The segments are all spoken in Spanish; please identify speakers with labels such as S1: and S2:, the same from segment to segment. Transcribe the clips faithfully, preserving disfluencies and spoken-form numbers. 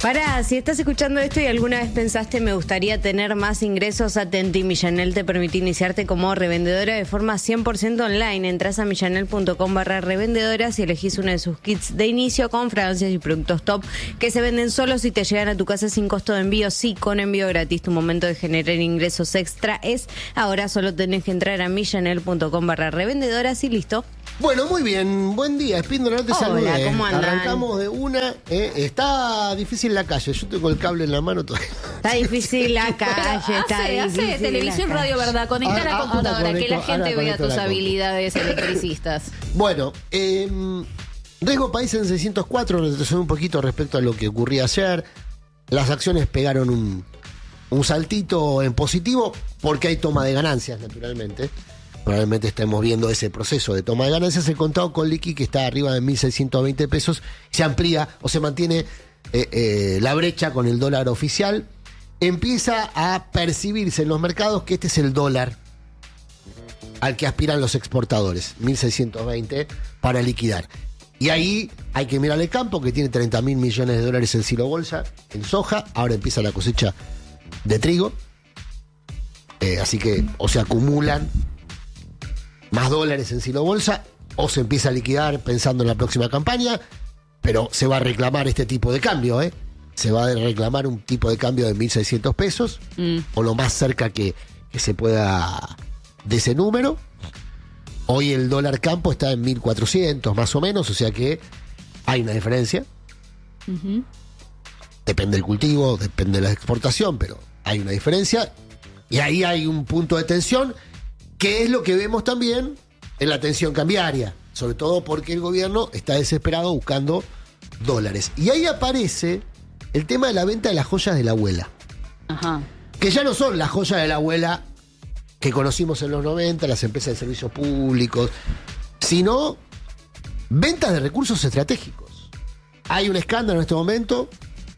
S1: Pará, si estás escuchando esto y alguna vez pensaste me gustaría tener más ingresos, atenti, Millanel te permite iniciarte como revendedora de forma cien por ciento online. Entrás a millanel.com barra revendedoras y elegís uno de sus kits de inicio con fragancias y productos top que se venden solos y te llegan a tu casa sin costo de envío, sí, con envío gratis. Tu momento de generar ingresos extra es ahora, solo tenés que entrar a millanel.com barra revendedoras y listo.
S2: Bueno, muy bien. Buen día, Espíndola, no te
S1: Hola,
S2: saludé.
S1: ¿cómo andan?
S2: Arrancamos de una. Eh, está difícil la calle. Yo tengo el cable en la mano todavía.
S1: Está difícil la calle, está
S3: hace,
S1: difícil
S3: hace televisión,
S1: la
S3: radio, ¿verdad? Conectar
S2: Ah,
S3: la
S2: ah,
S3: computadora,
S2: ahora
S3: que la
S2: conecto,
S3: gente
S2: ahora
S3: vea
S2: conecto
S3: tus
S2: la compu.
S3: habilidades electricistas.
S2: Bueno, eh, riesgo país en seiscientos cuatro, retrocedió un poquito respecto a lo que ocurría ayer. Las acciones pegaron un, un saltito en positivo porque hay toma de ganancias, naturalmente. Probablemente estemos viendo ese proceso de toma de ganancias. El contado con liqui, que está arriba de mil seiscientos veinte pesos, se amplía o se mantiene eh, eh, la brecha con el dólar oficial. Empieza a percibirse en los mercados que este es el dólar al que aspiran los exportadores, mil seiscientos veinte para liquidar. Y ahí hay que mirar el campo, que tiene treinta mil millones de dólares en silo bolsa, en soja. Ahora empieza la cosecha de trigo. Eh, así que o se acumulan más dólares en silo bolsa o se empieza a liquidar pensando en la próxima campaña, pero se va a reclamar este tipo de cambio, ¿eh? Se va a reclamar un tipo de cambio de mil seiscientos pesos, mm. o lo más cerca que, que se pueda de ese número. Hoy el dólar campo está en mil cuatrocientos más o menos, o sea que hay una diferencia. Uh-huh. Depende del cultivo, depende de la exportación, pero hay una diferencia. Y ahí hay un punto de tensión, que es lo que vemos también en la tensión cambiaria, sobre todo porque el gobierno está desesperado buscando dólares. Y ahí aparece el tema de la venta de las joyas de la abuela. Ajá. Que ya no son las joyas de la abuela que conocimos en los noventa, las empresas de servicios públicos, sino ventas de recursos estratégicos. Hay un escándalo en este momento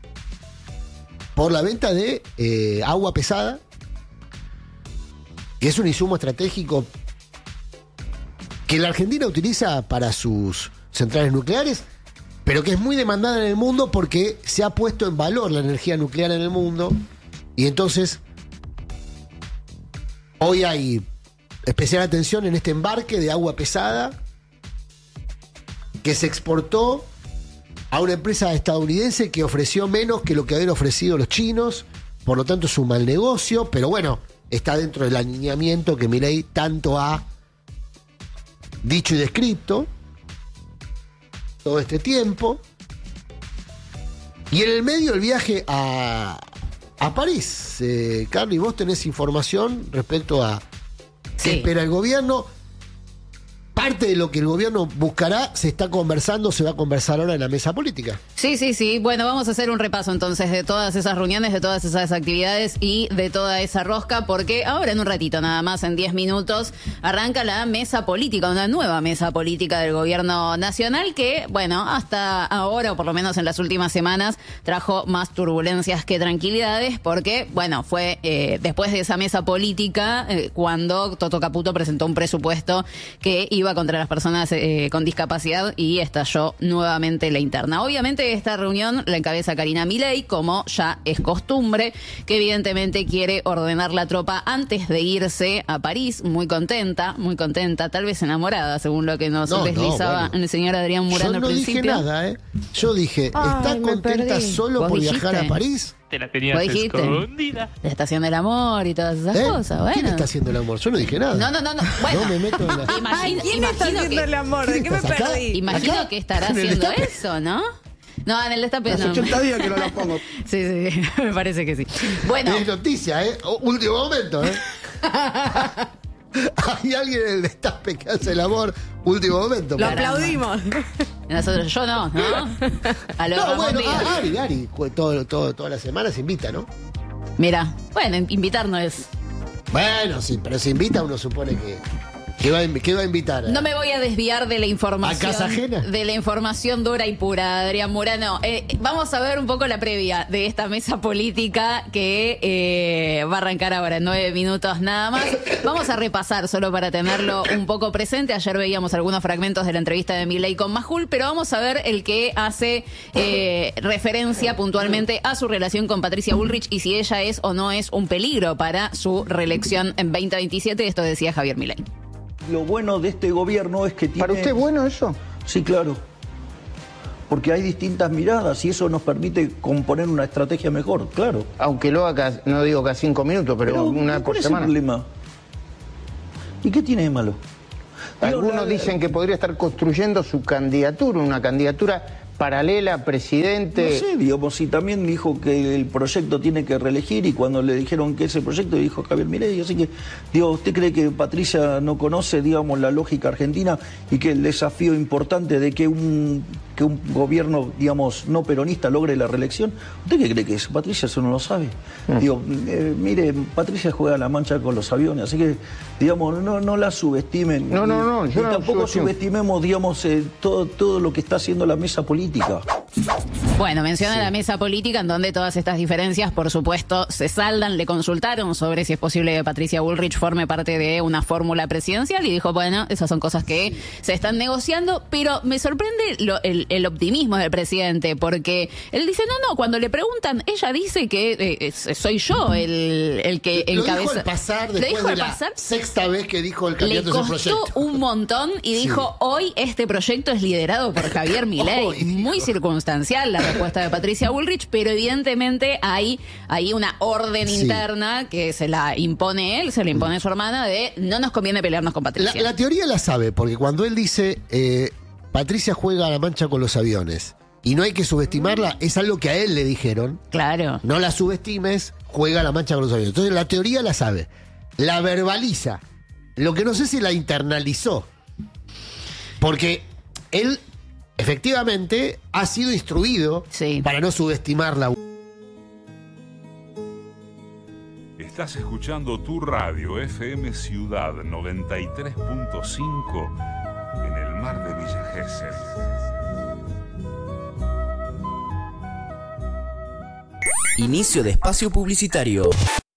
S2: por la venta de eh, agua pesada, que es un insumo estratégico que la Argentina utiliza para sus centrales nucleares, pero que es muy demandada en el mundo porque se ha puesto en valor la energía nuclear en el mundo. Y entonces hoy hay especial atención en este embarque de agua pesada que se exportó a una empresa estadounidense que ofreció menos que lo que habían ofrecido los chinos. Por lo tanto es un mal negocio, pero bueno, está dentro del alineamiento que Milei tanto ha dicho y descrito todo este tiempo. Y en el medio el viaje a, a París. Eh, Carly, vos tenés información respecto a qué
S3: Sí.
S2: espera el gobierno. Parte de lo que el gobierno buscará se está conversando, se va a conversar ahora en la mesa política.
S3: Sí, sí, sí. Bueno, vamos a hacer un repaso entonces de todas esas reuniones, de todas esas actividades y de toda esa rosca, porque ahora en un ratito, nada más, en diez minutos, arranca la mesa política, una nueva mesa política del gobierno nacional que, bueno, hasta ahora, o por lo menos en las últimas semanas, trajo más turbulencias que tranquilidades, porque, bueno, fue eh, después de esa mesa política eh, cuando Toto Caputo presentó un presupuesto que iba contra las personas eh, con discapacidad y estalló nuevamente la interna. Obviamente esta reunión la encabeza Karina Milei, como ya es costumbre, que evidentemente quiere ordenar la tropa antes de irse a París, muy contenta, muy contenta, tal vez enamorada, según lo que nos
S2: No, no,
S3: deslizaba
S2: bueno.
S3: el señor Adrián Murano
S2: Yo no
S3: al principio.
S2: dije nada, ¿eh? Yo dije,
S1: Ay,
S2: ¿está
S1: me
S2: contenta
S1: perdí.
S2: solo
S3: ¿Vos
S2: por
S3: dijiste?
S2: viajar a París?
S4: Te la tenías
S3: ¿Vos dijiste?
S4: escondida.
S3: La estación del amor y todas esas
S2: ¿Eh?
S3: cosas, bueno.
S2: ¿Quién está haciendo el amor? Yo no dije nada.
S3: No, no, no, no. Bueno,
S2: No me meto en la...
S3: imagino,
S1: Ay, ¿quién
S3: imagino
S1: está haciendo
S3: que,
S1: el amor? ¿De
S2: ¿Quién
S1: qué me
S2: estás acá?
S1: perdí?
S3: imagino
S2: ¿Acá?
S3: que estará
S2: ¿En el
S3: haciendo
S2: destape?
S3: eso, ¿no? No, en el destape
S2: Hace
S3: no.
S2: ochenta días que no la pongo.
S3: Sí, sí, me parece que sí. Bueno,
S2: Es noticia, ¿eh? O- último momento, ¿eh? Hay alguien en el destape que hace el amor, último momento.
S1: Lo
S2: Para-
S1: aplaudimos.
S3: nosotros, yo no, ¿no? A lo
S2: No,
S3: Ramón
S2: bueno,
S3: Díaz.
S2: ah, Gary, Gary, cu- todo, todo, todas las semanas se invita, ¿no?
S3: Mira, bueno, invitar no es.
S2: Bueno, sí, pero se invita, uno supone que ¿Qué va, a, qué va a invitar?
S3: No me voy a desviar de la información.
S2: ¿A casa ajena?
S3: De la información dura y pura, Adrián Murano. Eh, vamos a ver un poco la previa de esta mesa política que eh, va a arrancar ahora en nueve minutos nada más. Vamos a repasar solo para tenerlo un poco presente. Ayer veíamos algunos fragmentos de la entrevista de Milei con Majul, pero vamos a ver el que hace eh, referencia puntualmente a su relación con Patricia Bullrich y si ella es o no es un peligro para su reelección en veinte veintisiete. Esto decía Javier Milei.
S4: Lo bueno de este gobierno es que tiene...
S5: ¿Para usted es bueno eso?
S4: Sí, claro. Porque hay distintas miradas y eso nos permite componer una estrategia mejor, claro.
S5: Aunque lo haga, no digo cada cinco minutos, pero, pero una por
S4: ¿cuál
S5: semana.
S4: ¿Cuál es el problema? ¿Y qué tiene de malo?
S5: Algunos
S4: Digo, la...
S5: dicen que podría estar construyendo su candidatura, una candidatura paralela, presidente.
S4: No sé, digamos, si también dijo que el proyecto tiene que reelegir y cuando le dijeron que ese proyecto dijo Javier Milei, así que, digo, ¿usted cree que Patricia no conoce, digamos, la lógica argentina y que el desafío importante de que un, que un gobierno, digamos, no peronista logre la reelección? ¿Usted qué cree que es? Patricia eso no lo sabe. Mm. Digo, eh, mire, Patricia juega a la mancha con los aviones, así que, digamos, no, no la subestimen.
S5: No, no, no, yo
S4: y
S5: no
S4: tampoco
S5: subestimo.
S4: subestimemos, digamos, eh, todo, todo lo que está haciendo la mesa política.
S3: Bueno, menciona sí. la mesa política en donde todas estas diferencias, por supuesto, se saldan. Le consultaron sobre si es posible que Patricia Bullrich forme parte de una fórmula presidencial y dijo, bueno, esas son cosas que se están negociando, pero me sorprende lo, el, el optimismo del presidente, porque él dice, no, no, cuando le preguntan, ella dice que eh, soy yo el, el que
S2: lo
S3: encabeza.
S2: Dijo al pasar, después
S3: dijo
S2: de
S3: al
S2: la
S3: pasar?
S2: sexta vez que dijo el candidato
S3: Le
S2: ese proyecto.
S3: costó un montón y
S2: Sí.
S3: dijo, hoy este proyecto es liderado por Javier Milei.
S2: Hoy,
S3: Muy
S2: dijo.
S3: circunstancial la respuesta de Patricia Bullrich, pero evidentemente hay, hay una orden
S2: Sí.
S3: interna que se la impone él, se la impone su hermana, de no nos conviene pelearnos con
S2: La,
S3: Patricia.
S2: la teoría la sabe, porque cuando él dice eh, Patricia juega a la mancha con los aviones y no hay que subestimarla, es algo que a él le dijeron.
S3: Claro.
S2: No la subestimes, juega a la mancha con los aviones. Entonces la teoría la sabe, la verbaliza. Lo que no sé si la internalizó. Porque él efectivamente ha sido instruido
S3: Sí.
S2: para no subestimarla.
S6: Estás escuchando tu radio F M Ciudad noventa y tres punto cinco en el mar de Villa Gesell.
S7: Inicio de espacio publicitario.